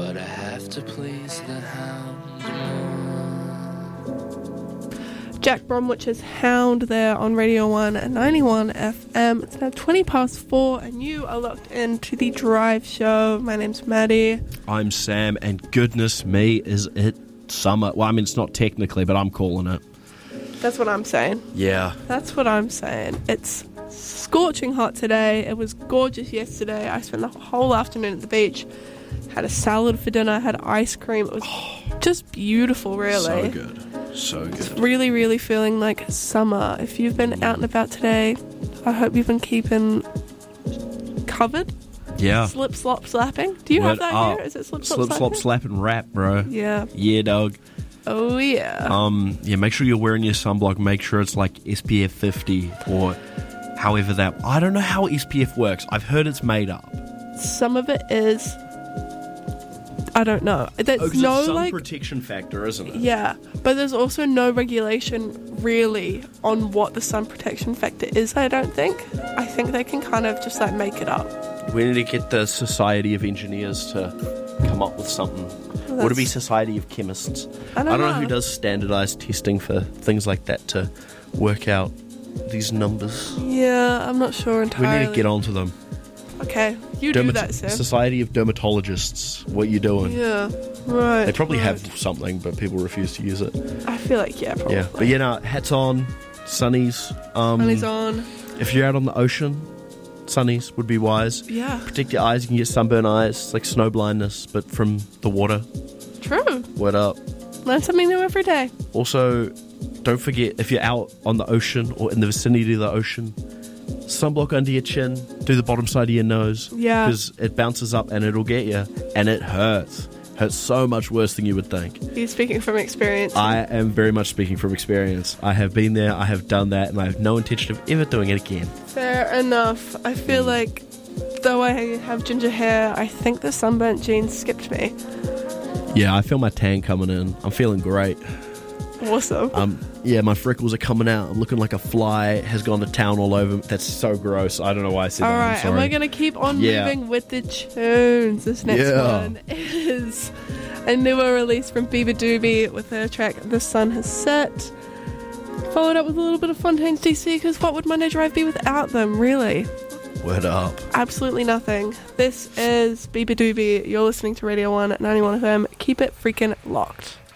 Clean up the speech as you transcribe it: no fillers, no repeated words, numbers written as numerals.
but I have to please the hound more. Jack Bromwich's Hound there on Radio 1 at 91 FM. It's now 20 past 4 and you are locked into the Drive Show. My name's Maddie. I'm Sam, and goodness me, is it summer. Well, I mean, it's not technically, but I'm calling it. That's what I'm saying. Yeah. That's what I'm saying. It's scorching hot today. It was gorgeous yesterday. I spent the whole afternoon at the beach. Had a salad for dinner, had ice cream. It was just beautiful, really. So good. So good. Really, really feeling like summer. If you've been out and about today, I hope you've been keeping covered. Yeah. Slip, slop, slapping. Do you have that here? Is it slip, slop, slip, slop, slap, and rap, bro. Yeah. Yeah, dog. Oh, yeah. Yeah, make sure you're wearing your sunblock. Make sure it's like SPF 50 or however that... I don't know how SPF works. I've heard it's made up. Some of it is... I don't know. There's it's no sun protection factor, isn't it? Yeah, but there's also no regulation really on what the sun protection factor is, I don't think. I think they can kind of just like make it up. We need to get the Society of Engineers to come up with something. Would it be Society of Chemists? I don't know who does standardized testing for things like that to work out these numbers. Yeah, I'm not sure entirely. We need to get onto them. Okay, you do that, Sam. Society of Dermatologists. What you doing? Yeah, right. They probably have something, but people refuse to use it. I feel like, yeah, probably. Yeah, but hats on, sunnies. Sunnies on. If you're out on the ocean, sunnies would be wise. Yeah. Protect your eyes. You can get sunburn eyes. It's like snow blindness, but from the water. True. Word up. Learn something new every day. Also, don't forget, if you're out on the ocean or in the vicinity of the ocean, sunblock under your chin, do the bottom side of your nose. Yeah. Because it bounces up and it'll get you. And it hurts. Hurts so much worse than you would think. You're speaking from experience. I am very much speaking from experience. I have been there, I have done that, and I have no intention of ever doing it again. Fair enough. I feel like, though I have ginger hair, I think the sunburnt genes skipped me. Yeah, I feel my tan coming in. I'm feeling great. Awesome. Yeah, my freckles are coming out. I'm looking like a fly has gone to town all over. That's so gross. I don't know why I said that. Alright, and we're going to keep on moving with the tunes. This next one is a newer release from Bieber Doobie with their track The Sun Has Set. Followed up with a little bit of Fontaines DC, because what would Monday Drive be without them, really? Word up. Absolutely nothing. This is Bieber Doobie. You're listening to Radio 1 at 91 FM. Keep it freaking locked.